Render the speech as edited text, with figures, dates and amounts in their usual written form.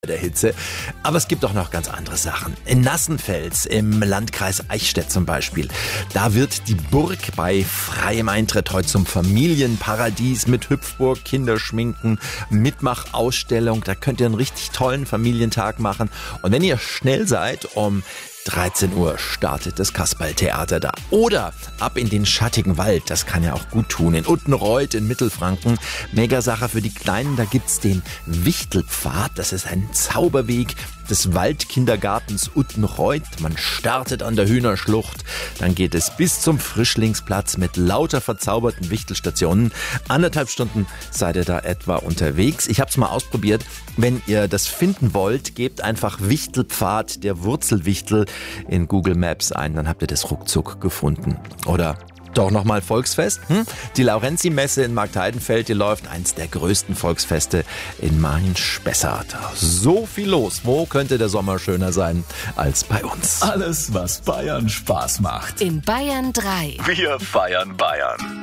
der Hitze. Aber es gibt auch noch ganz andere Sachen. In Nassenfels im Landkreis Eichstätt zum Beispiel. Da wird die Burg bei freiem Eintritt heute zum Familienparadies mit Hüpfburg, Kinderschminken, Mitmachausstellung. Da könnt ihr einen richtig tollen Familientag machen. Und wenn ihr schnell seid, um 13 Uhr startet das Kasperltheater da. Oder ab in den schattigen Wald, das kann ja auch gut tun. In Uttenreuth in Mittelfranken, Megasache für die Kleinen, da gibt's den Wichtelpfad. Das ist ein Zauberweg des Waldkindergartens Uttenreuth. Man startet an der Hühnerschlucht, dann geht es bis zum Frischlingsplatz mit lauter verzauberten Wichtelstationen. 1,5 Stunden seid ihr da etwa unterwegs. Ich habe es mal ausprobiert. Wenn ihr das finden wollt, gebt einfach Wichtelpfad der Wurzelwichtel in Google Maps ein, dann habt ihr das ruckzuck gefunden. Oder doch nochmal Volksfest. Die Laurenzi-Messe in Marktheidenfeld, die läuft, eins der größten Volksfeste in Main-Spessart. So viel los. Wo könnte der Sommer schöner sein als bei uns? Alles, was Bayern Spaß macht. In Bayern 3. Wir feiern Bayern.